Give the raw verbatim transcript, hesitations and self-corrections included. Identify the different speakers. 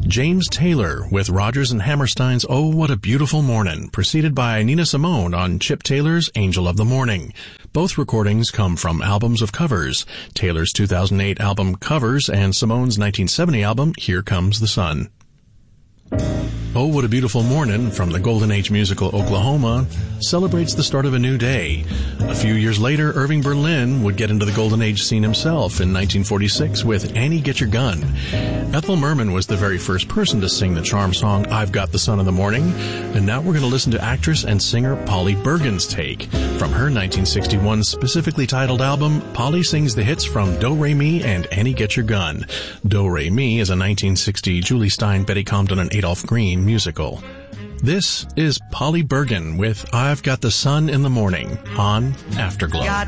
Speaker 1: James Taylor with Rodgers and Hammerstein's Oh, What a Beautiful Mornin', preceded by Nina Simone on Chip Taylor's Angel of the Morning. Both recordings come from albums of covers, Taylor's two thousand eight album Covers and Simone's nineteen seventy album Here Comes the Sun. Oh, What a Beautiful Mornin' from the Golden Age musical Oklahoma celebrates the start of a new day. A few years later, Irving Berlin would get into the Golden Age scene himself in nineteen forty-six with Annie Get Your Gun. Ethel Merman was the very first person to sing the charm song I've Got the Sun in the Morning, and now we're going to listen to actress and singer Polly Bergen's take. From her nineteen sixty-one specifically titled album, Polly sings the hits from Do Re Mi and Annie Get Your Gun. Do Re Mi is a nineteen sixty Julie Stein, Betty Comden, and Adolph Green musical. This is Polly Bergen with I've Got the Sun in the Morning on Afterglow.
Speaker 2: Got